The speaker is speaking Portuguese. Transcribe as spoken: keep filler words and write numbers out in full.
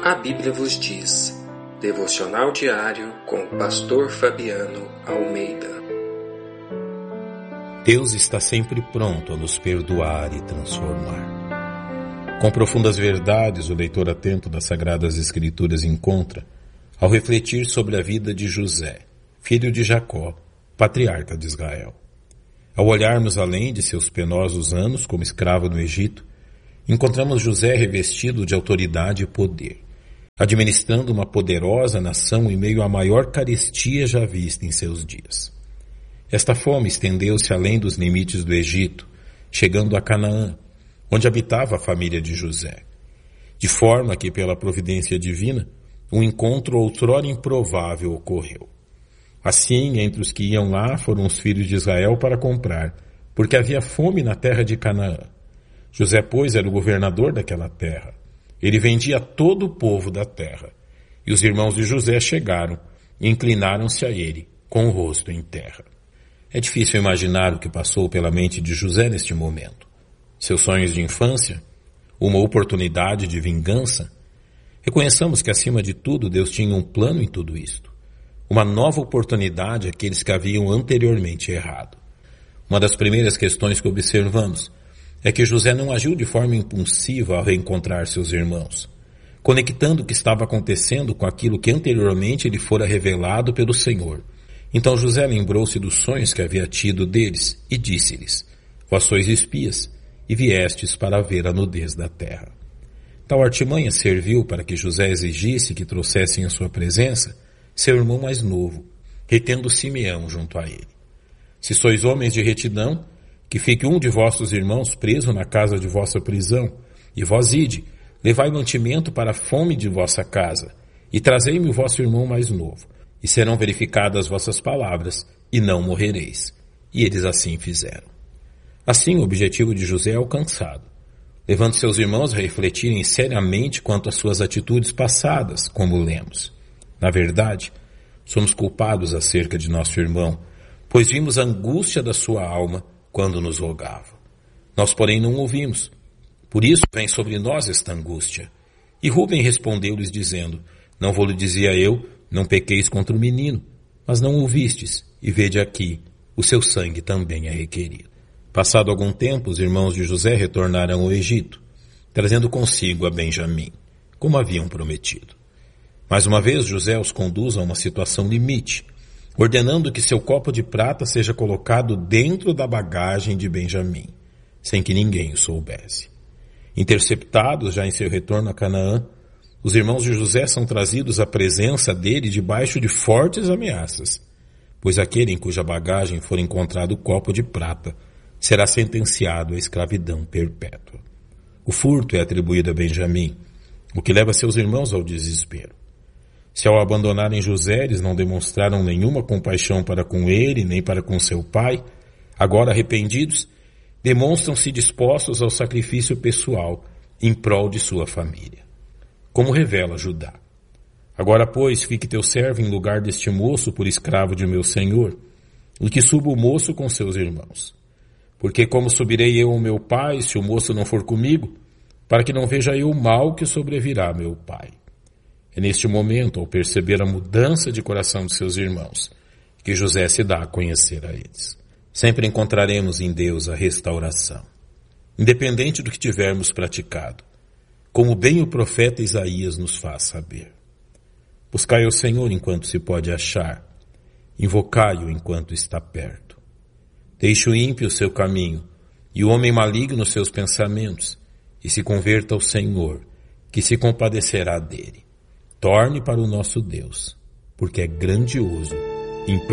A Bíblia vos diz. Devocional diário com o pastor Fabiano Almeida. Deus está sempre pronto a nos perdoar e transformar. Com profundas verdades, o leitor atento das Sagradas Escrituras encontra ao refletir sobre a vida de José, filho de Jacó, patriarca de Israel. Ao olharmos além de seus penosos anos como escravo no Egito, encontramos José revestido de autoridade e poder, administrando uma poderosa nação em meio à maior carestia já vista em seus dias. Esta fome estendeu-se além dos limites do Egito, chegando a Canaã, onde habitava a família de José, de forma que, pela providência divina, um encontro outrora improvável ocorreu. Assim, entre os que iam lá foram os filhos de Israel para comprar, porque havia fome na terra de Canaã. José, pois, era o governador daquela terra. Ele vendia todo o povo da terra. E os irmãos de José chegaram e inclinaram-se a ele, com o rosto em terra. É difícil imaginar o que passou pela mente de José neste momento. Seus sonhos de infância? Uma oportunidade de vingança? Reconheçamos que, acima de tudo, Deus tinha um plano em tudo isto. Uma nova oportunidade àqueles que haviam anteriormente errado. Uma das primeiras questões que observamos é que José não agiu de forma impulsiva ao reencontrar seus irmãos, conectando o que estava acontecendo com aquilo que anteriormente lhe fora revelado pelo Senhor. Então José lembrou-se dos sonhos que havia tido deles e disse-lhes: Vós sois espias e viestes para ver a nudez da terra. Tal artimanha serviu para que José exigisse que trouxessem à sua presença seu irmão mais novo, retendo Simeão junto a ele. Se sois homens de retidão, que fique um de vossos irmãos preso na casa de vossa prisão, e vós ide, levai mantimento para a fome de vossa casa, e trazei-me o vosso irmão mais novo, e serão verificadas vossas palavras, e não morrereis. E eles assim fizeram. Assim o objetivo de José é alcançado, levando seus irmãos a refletirem seriamente quanto às suas atitudes passadas, como lemos. Na verdade, somos culpados acerca de nosso irmão, pois vimos a angústia da sua alma quando nos rogava. Nós, porém, não ouvimos. Por isso vem sobre nós esta angústia. E Rúben respondeu-lhes dizendo: Não vou-lhe dizia eu, não pequeis contra o menino, mas não ouvistes, e vede aqui, o seu sangue também é requerido. Passado algum tempo, os irmãos de José retornaram ao Egito, trazendo consigo a Benjamim, como haviam prometido. Mais uma vez, José os conduz a uma situação limite, ordenando que seu copo de prata seja colocado dentro da bagagem de Benjamim, sem que ninguém o soubesse. Interceptados já em seu retorno a Canaã, os irmãos de José são trazidos à presença dele debaixo de fortes ameaças, pois aquele em cuja bagagem for encontrado o copo de prata será sentenciado à escravidão perpétua. O furto é atribuído a Benjamim, o que leva seus irmãos ao desespero. Se ao abandonarem José, eles não demonstraram nenhuma compaixão para com ele, nem para com seu pai, agora arrependidos, demonstram-se dispostos ao sacrifício pessoal em prol de sua família. Como revela Judá: Agora, pois, fique teu servo em lugar deste moço por escravo de meu senhor, e que suba o moço com seus irmãos. Porque como subirei eu ao meu pai, se o moço não for comigo, para que não veja eu o mal que sobrevirá a meu pai? É neste momento, ao perceber a mudança de coração de seus irmãos, que José se dá a conhecer a eles. Sempre encontraremos em Deus a restauração, independente do que tivermos praticado, como bem o profeta Isaías nos faz saber. Buscai ao Senhor enquanto se pode achar, invocai-o enquanto está perto. Deixe o ímpio o seu caminho, e o homem maligno os seus pensamentos, e se converta ao Senhor, que se compadecerá dele. Torne para o nosso Deus, porque é grandioso,